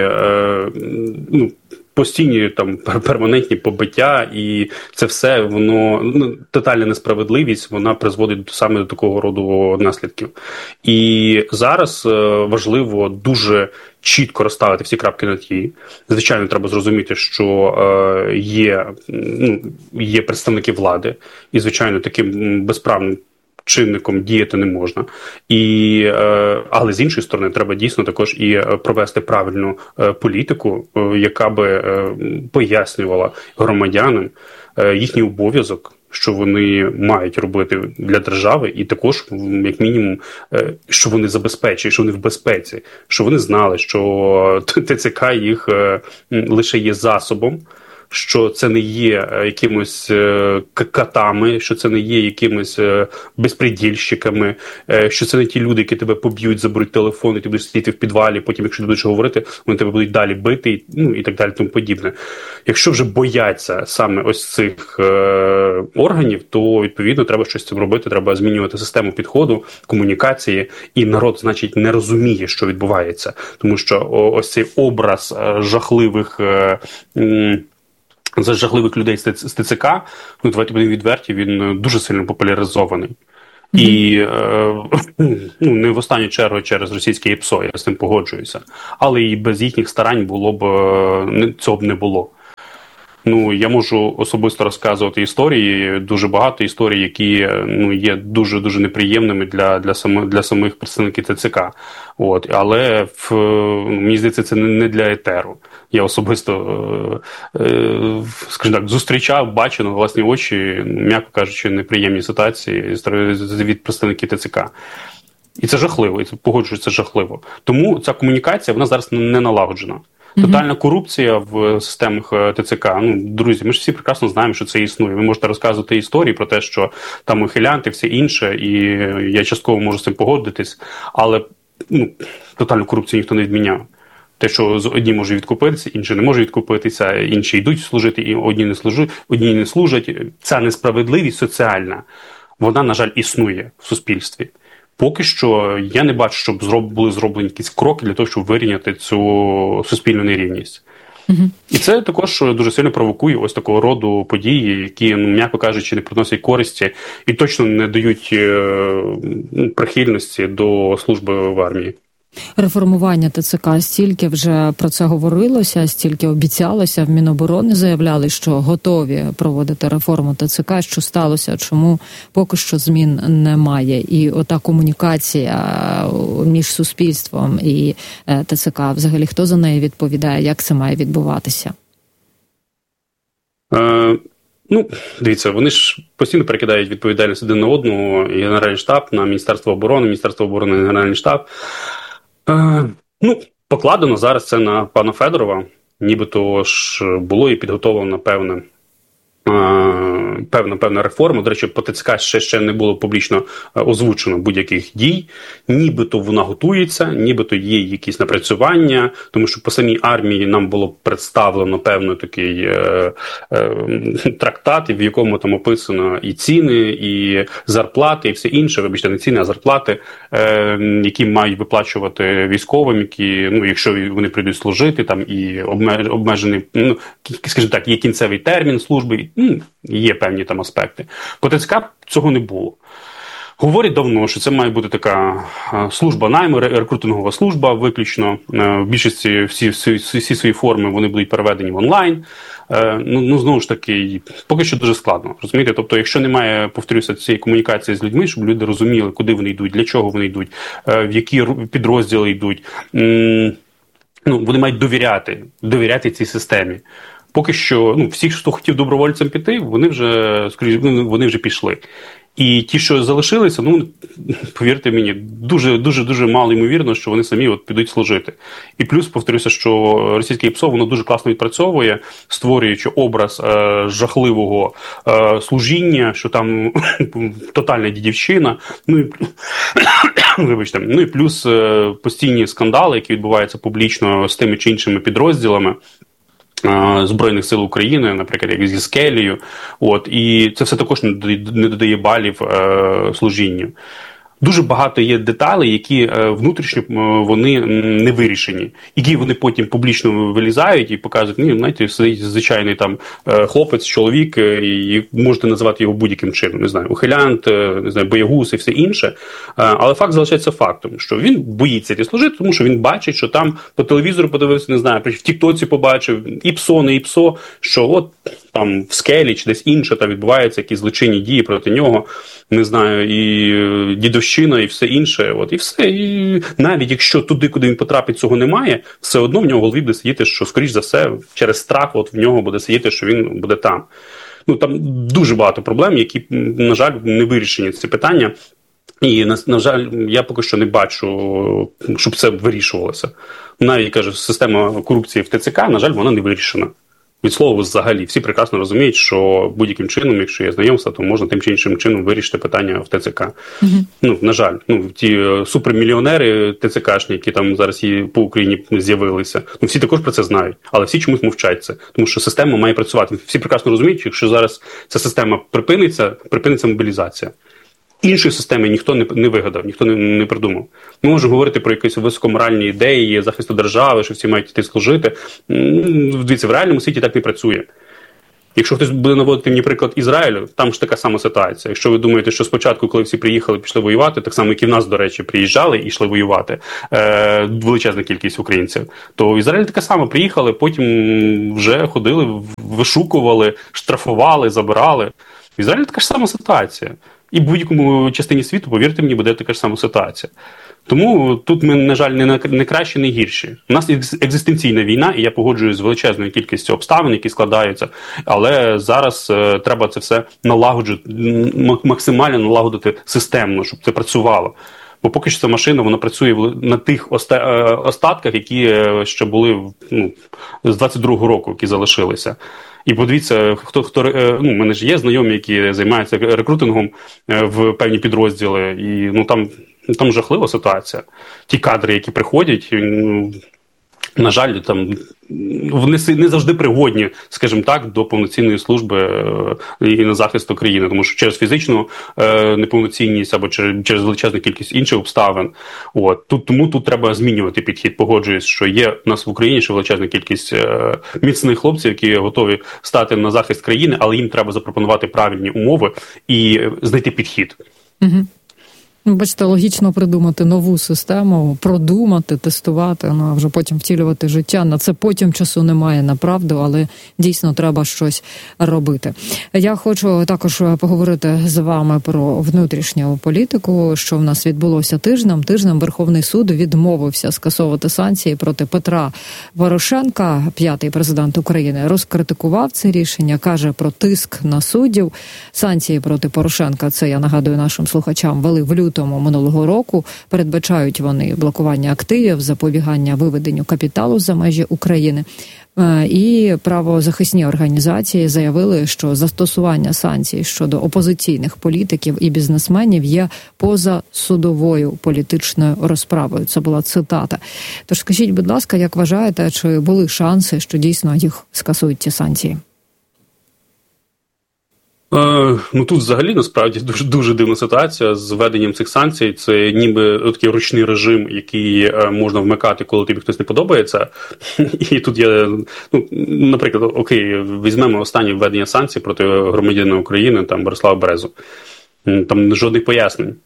постійні там перманентні побиття, і це все, воно, тотальна несправедливість, вона призводить саме до такого роду наслідків. І зараз важливо дуже чітко розставити всі крапки над «і». Звичайно, треба зрозуміти, що є представники влади, і, звичайно, таким безправним чинником діяти не можна. Але з іншої сторони, треба дійсно також і провести правильну політику, яка би пояснювала громадянам їхній обов'язок, що вони мають робити для держави, і також, як мінімум, що вони забезпечують, що вони в безпеці, що вони знали, що ТЦК їх лише є засобом, що це не є якимось катами, що це не є якимось безпредільщиками, що це не ті люди, які тебе поб'ють, заберуть телефон, і ти будеш сидіти в підвалі, потім, якщо ти будеш говорити, вони тебе будуть далі бити, і так далі, тому подібне. Якщо вже бояться саме ось цих органів, то, відповідно, треба щось з цим робити, треба змінювати систему підходу, комунікації, і народ, значить, не розуміє, що відбувається. Тому що ось цей образ жахливих людей з ТЦК, давайте будемо відверті, він дуже сильно популяризований. І не в останню чергу через російське ІПСО, я з цим погоджуюся. Але і без їхніх старань цього б не було. Я можу особисто розказувати історії, дуже багато історій, які є дуже-дуже неприємними для самих представників ТЦК. Але мені здається, це не для етеру. Я особисто, скажімо так, зустрічав, бачив на власні очі, м'яко кажучи, неприємні ситуації від представників ТЦК. І це жахливо, і погоджуюсь, це жахливо. Тому ця комунікація, вона зараз не налагоджена. Тотальна корупція в системах ТЦК. Друзі, ми ж всі прекрасно знаємо, що це існує. Ви можете розказувати історії про те, що там ухилянти, все інше, і я частково можу з цим погодитись, але тотальну корупцію ніхто не відміняв. Те, що одні можуть відкупитися, інші не можуть відкупитися, інші йдуть служити, і одні не служать. Ця несправедливість соціальна, вона, на жаль, існує в суспільстві. Поки що я не бачу, щоб були зроблені якісь кроки для того, щоб вирівняти цю суспільну нерівність. І це також дуже сильно провокує ось такого роду події, які, м'яко кажучи, не приносять користі і точно не дають прихильності до служби в армії. Реформування ТЦК, стільки вже про це говорилося, стільки обіцялося, в Міноборони заявляли, що готові проводити реформу ТЦК. Що сталося? Чому поки що змін немає? І ота комунікація між суспільством і ТЦК, взагалі, хто за неї відповідає? Як це має відбуватися? Дивіться, вони ж постійно перекидають відповідальність один на одного, і Генеральний штаб на Міністерство оборони на Генеральний штаб. Покладено зараз це на пана Федорова, нібито ж було і підготовлено певна реформа. До речі, по ТЦК ще не було публічно озвучено будь-яких дій. Нібито вона готується, нібито є якісь напрацювання, тому що по самій армії нам було представлено певний такий трактат, в якому там описано і ціни, і зарплати, і все інше, вибачте, не ціни, а зарплати, які мають виплачувати військовим, які, якщо вони прийдуть служити, там і обмежений, скажімо так, є кінцевий термін служби, є певні там аспекти. По ТЦК цього не було. Говорять давно, що це має бути така служба найму, рекрутингова служба виключно. В більшості всі свої форми вони будуть переведені в онлайн. Знову ж таки, поки що дуже складно. Розумієте? Тобто, якщо немає, повторюся, цієї комунікації з людьми, щоб люди розуміли, куди вони йдуть, для чого вони йдуть, в які підрозділи йдуть, вони мають довіряти цій системі. Поки що, всі, хто хотів добровольцем піти, вони вже пішли. І ті, що залишилися, повірте мені, дуже мало ймовірно, що вони самі підуть служити. І плюс, повторюся, що російське ІПСО, воно дуже класно відпрацьовує, створюючи образ жахливого служіння, що там тотальна дідівщина, вибачте, і плюс постійні скандали, які відбуваються публічно з тими чи іншими підрозділами Збройних сил України, наприклад, як зі Скелею. І це все також не додає балів служінню. Дуже багато є деталей, які внутрішньо вони не вирішені. Які вони потім публічно вилізають і показують, знаєте, звичайний там хлопець, чоловік, і можете називати його будь-яким чином, не знаю, ухилянт, не знаю, боягуз і все інше. Але факт залишається фактом, що він боїться йти служити, тому що він бачить, що там по телевізору подивився, не знаю, в Тіктоці побачив, ІПСО, не ІПСО, що там в Скелі чи десь інше там відбуваються якісь злочинні дії проти нього, не знаю, і дідовщина, і все інше, і все. І навіть якщо туди, куди він потрапить, цього немає, все одно в нього в голові буде сидіти, що, скоріш за все, через страх в нього буде сидіти, що він буде там. Там дуже багато проблем, які, на жаль, не вирішені ці питання. І, на жаль, я поки що не бачу, щоб це вирішувалося. Навіть, кажу, система корупції в ТЦК, на жаль, вона не вирішена. Від слова взагалі. Всі прекрасно розуміють, що будь-яким чином, якщо є знайомство, то можна тим чи іншим чином вирішити питання в ТЦК. На жаль, ті супермільйонери ТЦКшні, які там зараз і по Україні з'явилися, всі також про це знають, але всі чомусь мовчать це. Тому що система має працювати. Всі прекрасно розуміють, що якщо зараз ця система припиниться мобілізація. Іншої системи ніхто не вигадав, ніхто не придумав. Ми можемо говорити про якісь високоморальні ідеї, захисту держави, що всі мають йти служити. Дивіться, в реальному світі так не працює. Якщо хтось буде наводити мені приклад Ізраїлю, там ж така сама ситуація. Якщо ви думаєте, що спочатку, коли всі приїхали, пішли воювати, так само, як і в нас, до речі, приїжджали і йшли воювати, величезна кількість українців, то в Ізраїлі таке саме приїхали, потім вже ходили, вишукували, штрафували, забирали. В Ізраїлі така ж сама ситуація. І в будь-якому частині світу, повірте мені, буде така ж сама ситуація. Тому тут ми, на жаль, не кращі, не гірші. У нас екзистенційна війна, і я погоджуюсь з величезною кількістю обставин, які складаються, але зараз треба це все максимально налагодити системно, щоб це працювало. Бо поки що ця машина, вона працює на тих остатках, які ще були з 22-го року, які залишилися. І подивіться, у мене ж є знайомі, які займаються рекрутингом в певні підрозділи, і там жахлива ситуація. Ті кадри, які приходять, на жаль, там вони не завжди пригодні, скажімо так, до повноцінної служби і на захист країни, тому що через фізичну неповноцінність або через величезну кількість інших обставин. Тому тут треба змінювати підхід. Погоджуюсь, що є в нас в Україні ще величезна кількість міцних хлопців, які готові стати на захист країни, але їм треба запропонувати правильні умови і знайти підхід. Бачите, логічно придумати нову систему, продумати, тестувати, а вже потім втілювати життя. На це потім часу немає, направду, але дійсно треба щось робити. Я хочу також поговорити з вами про внутрішню політику, що в нас відбулося тижнем. Тижнем Верховний суд відмовився скасовувати санкції проти Петра Порошенка. 5-й президент України розкритикував це рішення, каже про тиск на суддів. Санкції проти Порошенка, це, я нагадую нашим слухачам, вели в лютому минулого року. Передбачають вони блокування активів, запобігання виведенню капіталу за межі України. І правозахисні організації заявили, що застосування санкцій щодо опозиційних політиків і бізнесменів є позасудовою політичною розправою. Це була цитата. Тож скажіть, будь ласка, як вважаєте, чи були шанси, що дійсно їх скасують ці санкції? Тут взагалі, насправді, дуже дивна ситуація з введенням цих санкцій. Це ніби такий ручний режим, який можна вмикати, коли тобі хтось не подобається. І тут є, наприклад, візьмемо останнє введення санкцій проти громадянина України, там, Борислава Березу. Там жодних пояснень.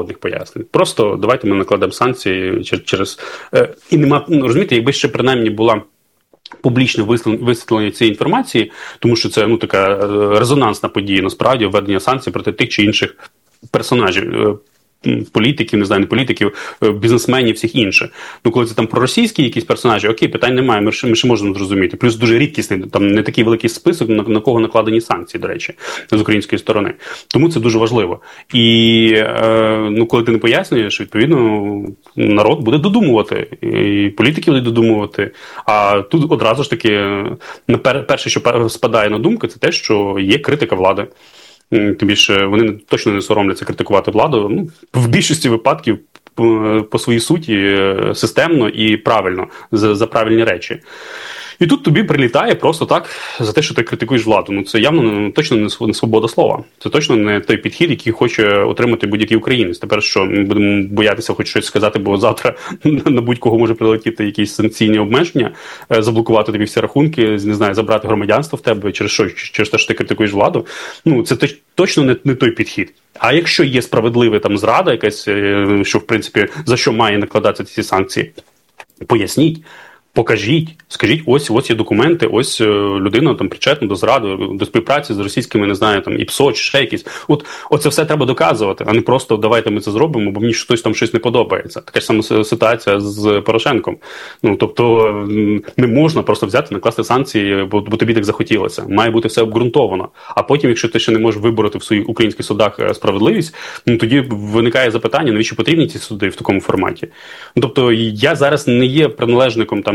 Просто давайте ми накладемо санкції через... І нема, розумієте, якби ще принаймні була публічне висвітлення цієї інформації, тому що це така резонансна подія, насправді, введення санкцій проти тих чи інших персонажів, політиків, не знаю, не політиків, бізнесменів, всіх інших. Коли це там проросійські якісь персонажі, окей, питань немає, ми ще можемо зрозуміти. Плюс дуже рідкісний, там не такий великий список, на кого накладені санкції, до речі, з української сторони. Тому це дуже важливо. І коли ти не пояснюєш, відповідно, народ буде додумувати, і політики будуть додумувати. А тут одразу ж таки, перше, що спадає на думку, це те, що є критика влади. Тим більше вони точно не соромляться критикувати владу. В більшості випадків по своїй суті системно і правильно, за правильні речі. І тут тобі прилітає просто так за те, що ти критикуєш владу. Це явно точно не свобода слова. Це точно не той підхід, який хоче отримати будь-який українець. Тепер що, ми будемо боятися хоч щось сказати, бо завтра на будь-кого може прилетіти якісь санкційні обмеження, заблокувати тобі всі рахунки, не знаю, забрати громадянство в тебе через те, що ти критикуєш владу. Це точно не той підхід. А якщо є справедлива там зрада якась, що в принципі за що має накладатися ці санкції, поясніть. Покажіть, скажіть, ось є документи, ось людина там причетна до зради, до співпраці з російськими, не знаю, там ІПСО чи ще якісь. Оце все треба доказувати, а не просто давайте ми це зробимо, бо мені хтось там щось не подобається. Така ж сама ситуація з Порошенком. Тобто не можна просто взяти, накласти санкції, бо тобі так захотілося. Має бути все обґрунтовано. А потім, якщо ти ще не можеш вибороти в своїх українських судах справедливість, тоді виникає запитання, навіщо потрібні ці суди в такому форматі. Тобто я зараз не є приналежником там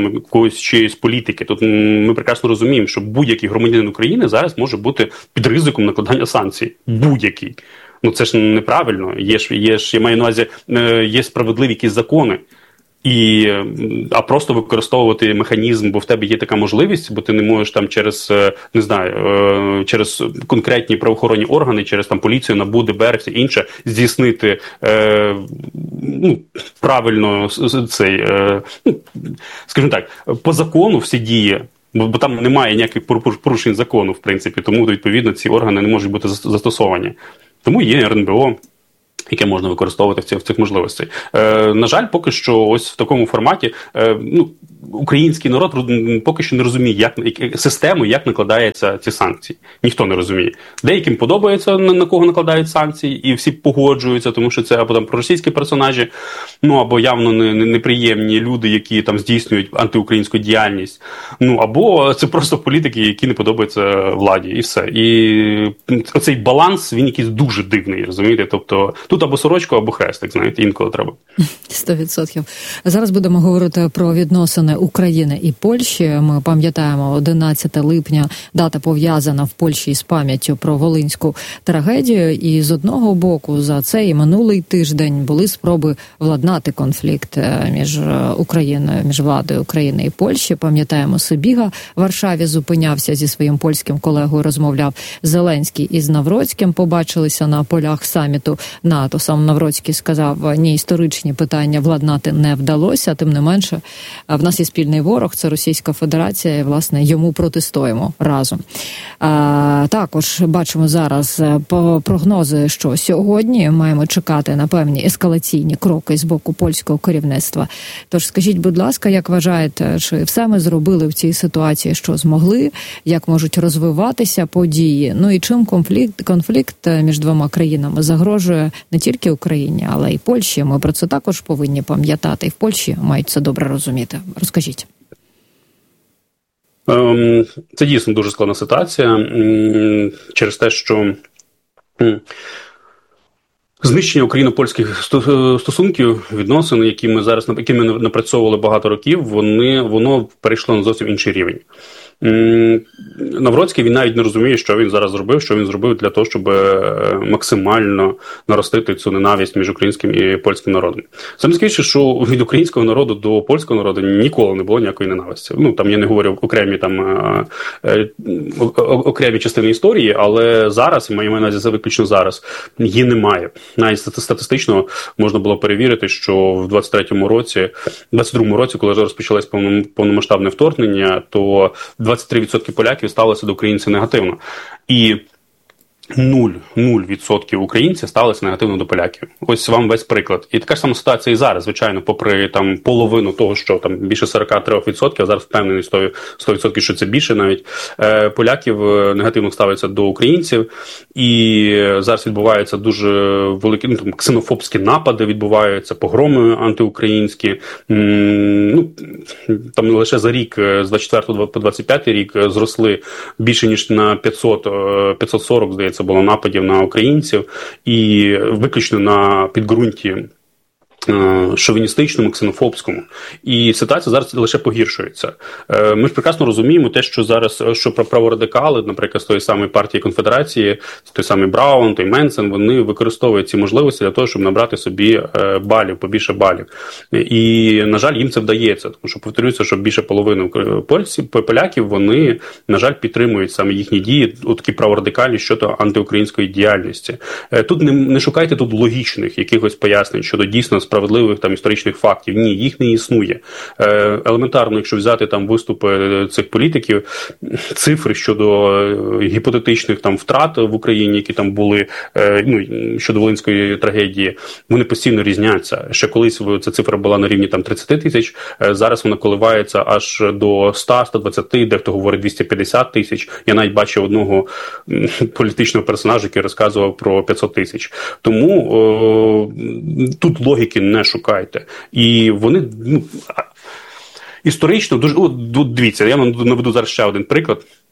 там якоїсь чиєїсь політики. Тут ми прекрасно розуміємо, що будь-який громадянин України зараз може бути під ризиком накладання санкцій. Будь-який. Ну це ж неправильно. Я маю на увазі, є справедливі якісь закони. А просто використовувати механізм, бо в тебе є така можливість, бо ти не можеш там через, не знаю, через конкретні правоохоронні органи, через там поліцію, НАБУ, ДБР, все інше, здійснити правильно цей, скажімо так, по закону всі дії, бо там немає ніяких порушень закону, в принципі, тому, відповідно, ці органи не можуть бути застосовані. Тому є РНБО, яке можна використовувати в цих можливостей. На жаль, поки що ось в такому форматі український народ поки що не розуміє систему, як накладаються ці санкції. Ніхто не розуміє. Деяким подобається, на кого накладають санкції, і всі погоджуються, тому що це або там проросійські персонажі, або явно неприємні люди, які там здійснюють антиукраїнську діяльність, або це просто політики, які не подобаються владі, і все. І оцей баланс, він якийсь дуже дивний, розумієте? Тобто тут або сорочку, або хрестик, знаєте, інколи треба. 100%. Зараз будемо говорити про відносини України і Польщі. Ми пам'ятаємо, 11 липня, дата пов'язана в Польщі із пам'яттю про Волинську трагедію. І з одного боку, за цей минулий тиждень були спроби владнати конфлікт між Україною, між владою України і Польщі. Пам'ятаємо, Сибіга в Варшаві зупинявся зі своїм польським колегою, розмовляв. Зеленський із Навроцьким побачилися на полях саміту НАТО. Сам Навроцький сказав, ні, історичні питання владнати не вдалося, тим не менше в нас є спільний ворог, це Російська Федерація, і, власне, йому протистоїмо разом. Також бачимо зараз по прогнози, що сьогодні маємо чекати на певні ескалаційні кроки з боку польського керівництва. Тож скажіть, будь ласка, як вважаєте, чи все ми зробили в цій ситуації, що змогли, як можуть розвиватися події? І чим конфлікт між двома країнами загрожує не тільки Україні, але й Польщі? Ми про це також повинні пам'ятати. І в Польщі мають це добре розуміти. Розкажіть. Це дійсно дуже складна ситуація через те, що знищення україно-польських стосунків, відносин, які ми напрацьовували багато років, воно перейшло на зовсім інший рівень. Навроцький, він навіть не розуміє, що він зараз зробив, що він зробив для того, щоб максимально наростити цю ненависть між українським і польським народом. Саме скажіть, що від українського народу до польського народу ніколи не було ніякої ненависті. Там я не говорю окремі частини історії, але зараз, і маю на увазі це виключно зараз, її немає. Навіть статистично можна було перевірити, що в 22-му році, коли розпочалось повномасштабне вторгнення, то 23% поляків ставилися до українців негативно. І 0% українців ставилися негативно до поляків. Ось вам весь приклад. І така ж сама ситуація і зараз, звичайно, попри половину того, що більше 43%, а зараз впевнений 100%, що це більше навіть, поляків негативно ставляться до українців. І зараз відбуваються дуже великі, ксенофобські напади відбуваються, погроми антиукраїнські. Там лише за рік, з 24 по 25 рік, зросли більше, ніж на 540, здається, було нападів на українців, і виключно на підґрунті шовіністичному, ксенофобському. І ситуація зараз лише погіршується. Ми ж прекрасно розуміємо те, що зараз, що праворадикали, наприклад, з тої самої партії Конфедерації, той самий Браун, той Менсен, вони використовують ці можливості для того, щоб набрати собі побільше балів. І, на жаль, їм це вдається, тому що, повторюється, що більше половини поляків, вони, на жаль, підтримують саме їхні дії, такі праворадикальні щодо антиукраїнської діяльності. Тут не шукайте тут логічних якихось пояснень щодо дійсно справедливих історичних фактів. Ні, їх не існує. Елементарно, якщо взяти виступи цих політиків, цифри щодо гіпотетичних втрат в Україні, які були, щодо Волинської трагедії, вони постійно різняться. Ще колись ця цифра була на рівні 30 тисяч, зараз вона коливається аж до 100-120, дехто говорить 250 тисяч. Я навіть бачив одного політичного персонажа, який розказував про 500 тисяч. Тому тут логіки не шукайте. І вони історично дуже... Дивіться, я вам наведу зараз ще один приклад.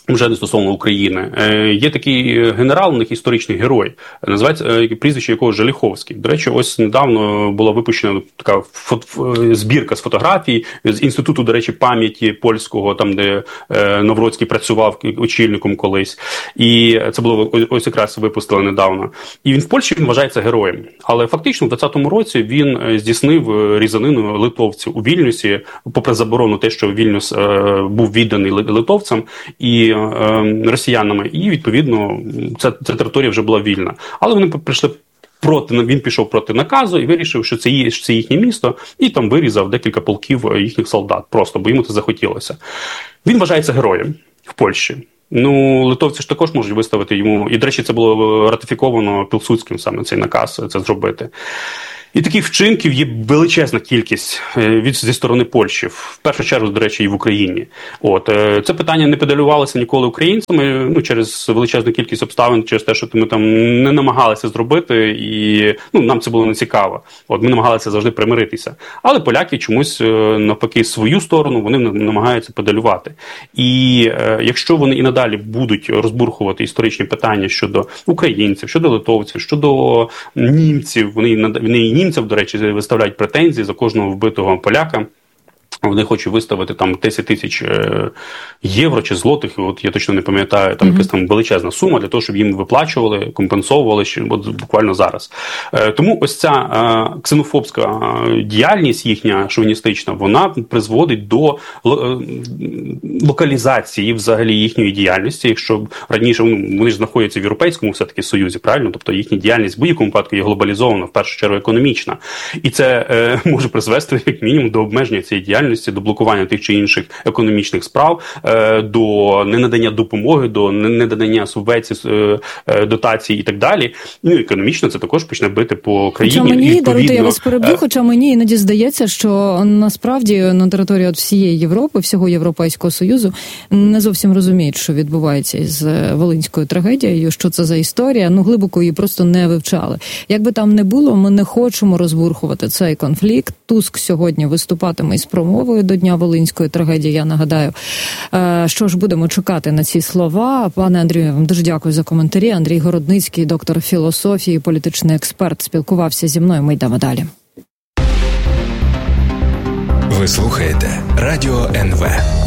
вже не стосовно України. Є такий генерал, у них історичний герой, називається прізвище якого Желіховський. До речі, ось недавно була випущена така збірка з фотографій з інституту, до речі, пам'яті польського, там де Новроцький працював очільником колись. І це було ось якраз випустили недавно. І він в Польщі вважається героєм. Але фактично в 2020 році він здійснив різанину литовців у Вільнюсі, попри заборону те, що Вільнюс був відданий литовцям і росіянами, і відповідно ця територія вже була вільна. Але вони прийшли він пішов проти наказу і вирішив, що це їхнє місто, і там вирізав декілька полків їхніх солдат, просто, бо йому це захотілося. Він вважається героєм в Польщі. Литовці ж також можуть виставити йому, і, до речі, це було ратифіковано Пілсудським саме цей наказ це зробити. І таких вчинків є величезна кількість зі сторони Польщі, в першу чергу, до речі, і в Україні. Це питання не педалювалося ніколи українцями, через величезну кількість обставин, через те, що ми там не намагалися зробити, і нам це було не цікаво. Ми намагалися завжди примиритися. Але поляки чомусь, навпаки, свою сторону вони намагаються педалювати. І якщо вони і надалі будуть розбурхувати історичні питання щодо українців, щодо литовців, щодо німців, вони і німців, до речі, виставляють претензії за кожного вбитого поляка. Вони хочуть виставити там 10 тисяч євро чи злотих, я точно не пам'ятаю, там якась там величезна сума для того, щоб їм виплачували, компенсовували буквально зараз. Тому ось ця ксенофобська діяльність їхня шовіністична, вона призводить до локалізації взагалі їхньої діяльності, якщо раніше вони ж знаходяться в Європейському все-таки Союзі, правильно? Тобто їхня діяльність в будь-якому випадку є глобалізована, в першу чергу економічна. І це може призвести як мінімум до обмеження цієї діяльності, до блокування тих чи інших економічних справ, до ненадання допомоги, до ненадання субвенцій, дотацій і так далі. Економічно це також почне бити по країні. Хоча мені, даруйте, я вас переб'ю, хоча мені іноді здається, що насправді на території всієї Європи, всього Європейського Союзу не зовсім розуміють, що відбувається із Волинською трагедією, що це за історія, глибоко її просто не вивчали. Як би там не було, ми не хочемо розбурхувати цей конфлікт. Туск сьогодні виступатиме із промовою до Дня Волинської трагедії, я нагадаю. Що ж, будемо чекати на ці слова. Пане Андрію, я вам дуже дякую за коментарі. Андрій Городницький, доктор філософії, політичний експерт, спілкувався зі мною. Ми йдемо далі. Ви слухаєте Радіо НВ.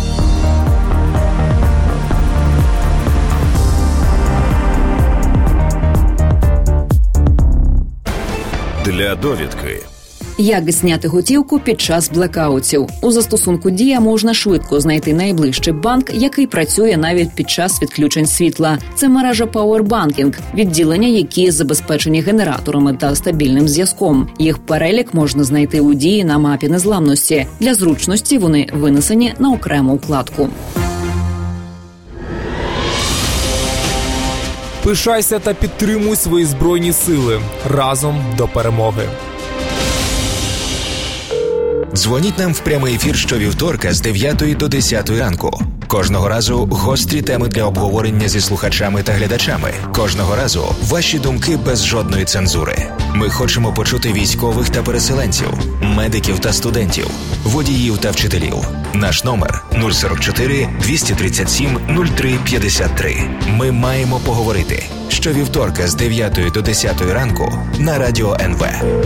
Для довідки. Як зняти готівку під час блекаутів? У застосунку «Дія» можна швидко знайти найближчий банк, який працює навіть під час відключень світла. Це мережа Powerbanking, відділення, які забезпечені генераторами та стабільним зв'язком. Їх перелік можна знайти у «Дії» на мапі незламності. Для зручності вони винесені на окрему вкладку. Пишайся та підтримуй свої Збройні сили. Разом до перемоги. Дзвоніть нам в прямий ефір щовівторка з 9 до 10 ранку. Кожного разу гострі теми для обговорення зі слухачами та глядачами. Кожного разу ваші думки без жодної цензури. Ми хочемо почути військових та переселенців, медиків та студентів, водіїв та вчителів. Наш номер 044 237 03 53. Ми маємо поговорити. Щовівторка з 9 до 10 ранку на Радіо НВ.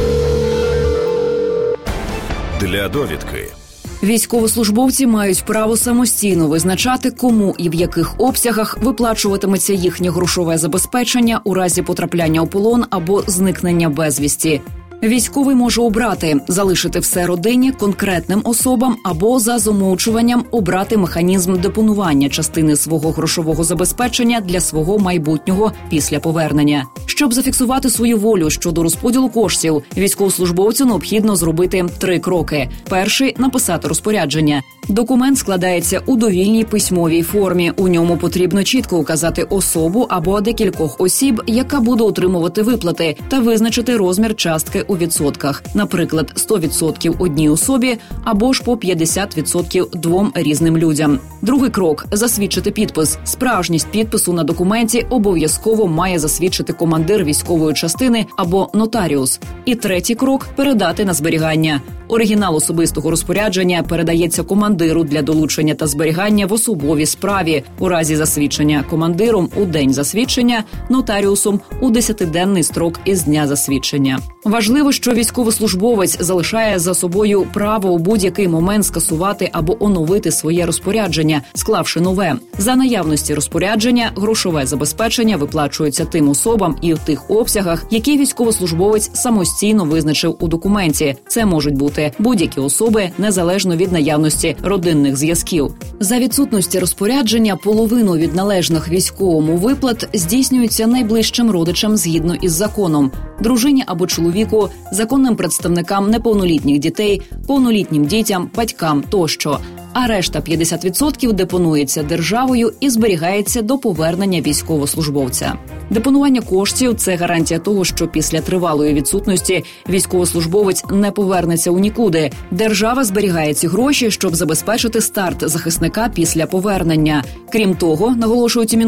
Для довідки. Військовослужбовці мають право самостійно визначати, кому і в яких обсягах виплачуватиметься їхнє грошове забезпечення у разі потрапляння у полон або зникнення безвісті. Військовий може обрати – залишити все родині, конкретним особам або за замовчуванням обрати механізм депонування частини свого грошового забезпечення для свого майбутнього після повернення. Щоб зафіксувати свою волю щодо розподілу коштів, військовослужбовцю необхідно зробити 3 кроки. Перший – написати розпорядження. Документ складається у довільній письмовій формі. У ньому потрібно чітко указати особу або декількох осіб, яка буде отримувати виплати, та визначити розмір частки у відсотках. Наприклад, 100% одній особі або ж по 50% 2 різним людям. Другий крок – засвідчити підпис. Справжність підпису на документі обов'язково має засвідчити командир військової частини або нотаріус. І третій крок – передати на зберігання. Оригінал особистого розпорядження передається командиру для долучення та зберігання в особовій справі. У разі засвідчення командиром у день засвідчення, нотаріусом у 10-денний строк із дня засвідчення. Важливо, що військовослужбовець залишає за собою право у будь-який момент скасувати або оновити своє розпорядження, склавши нове. За наявності розпорядження грошове забезпечення виплачується тим особам і в тих обсягах, які військовослужбовець самостійно визначив у документі. Це можуть бути будь-які особи, незалежно від наявності родинних зв'язків. За відсутності розпорядження половину від належних військовому виплат здійснюється найближчим родичам згідно із законом: дружині або чоловіку, законним представникам неповнолітніх дітей, повнолітнім дітям, батькам тощо. А решта 50% депонується державою і зберігається до повернення військовослужбовця. Депонування коштів – це гарантія того, що після тривалої відсутності військовослужбовець не повернеться у нікуди. Держава зберігає ці гроші, щоб забезпечити старт захисника після повернення. Крім того, наголошують